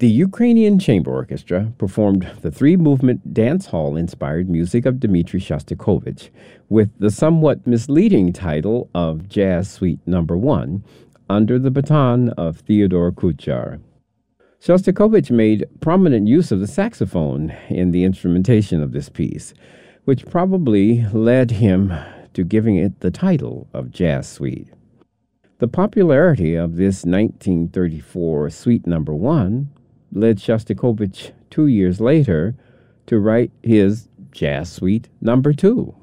The Ukrainian Chamber Orchestra performed the three-movement dance hall-inspired music of Dmitri Shostakovich with the somewhat misleading title of Jazz Suite No. 1 under the baton of Theodore Kuchar. Shostakovich made prominent use of the saxophone in the instrumentation of this piece, which probably led him to giving it the title of Jazz Suite. The popularity of this 1934 Suite No. 1 led Shostakovich 2 years later to write his Jazz Suite No. 2.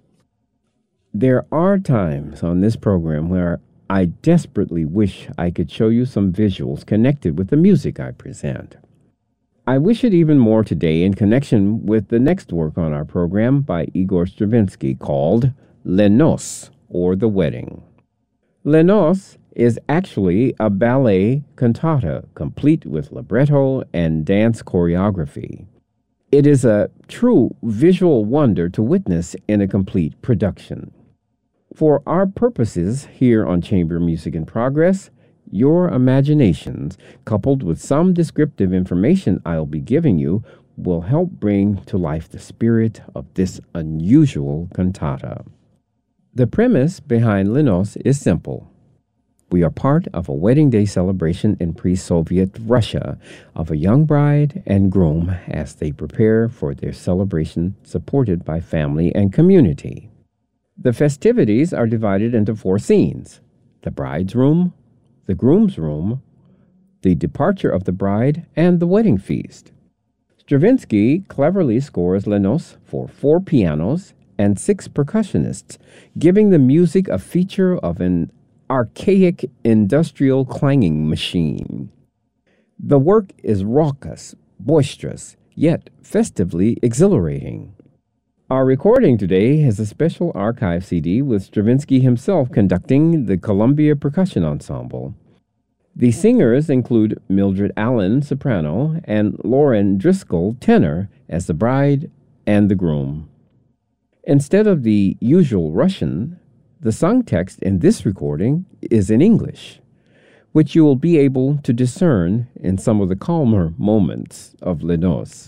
There are times on this program where I desperately wish I could show you some visuals connected with the music I present. I wish it even more today in connection with the next work on our program by Igor Stravinsky called Les Noces, or The Wedding. Les Noces is actually a ballet cantata complete with libretto and dance choreography. It is a true visual wonder to witness in a complete production. For our purposes here on Chamber Music in Progress, your imaginations, coupled with some descriptive information I'll be giving you, will help bring to life the spirit of this unusual cantata. The premise behind Les Noces is simple. We are part of a wedding day celebration in pre-Soviet Russia of a young bride and groom as they prepare for their celebration supported by family and community. The festivities are divided into 4 scenes: the bride's room, the groom's room, the departure of the bride, and the wedding feast. Stravinsky cleverly scores Les Noces for 4 pianos and 6 percussionists, giving the music a feature of an archaic industrial clanging machine. The work is raucous, boisterous, yet festively exhilarating. Our recording today has a special archive CD with Stravinsky himself conducting the Columbia Percussion Ensemble. The singers include Mildred Allen, soprano, and Lauren Driscoll, tenor, as the bride and the groom. Instead of the usual Russian, the song text in this recording is in English, which you will be able to discern in some of the calmer moments of Les Noces.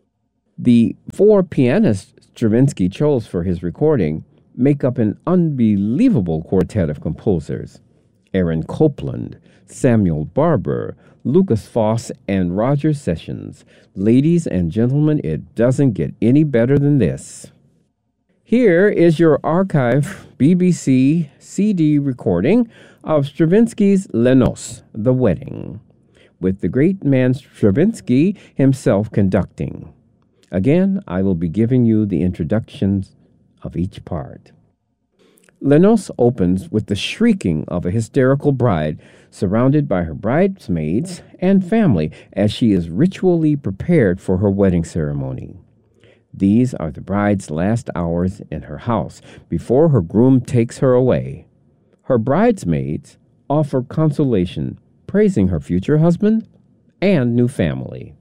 The 4 pianists Stravinsky chose for his recording make up an unbelievable quartet of composers: Aaron Copland, Samuel Barber, Lucas Foss, and Roger Sessions. Ladies and gentlemen, it doesn't get any better than this. Here is your archive BBC CD recording of Stravinsky's Les Noces, The Wedding, with the great man Stravinsky himself conducting. Again, I will be giving you the introductions of each part. Les Noces opens with the shrieking of a hysterical bride surrounded by her bridesmaids and family as she is ritually prepared for her wedding ceremony. These are the bride's last hours in her house before her groom takes her away. Her bridesmaids offer consolation, praising her future husband and new family.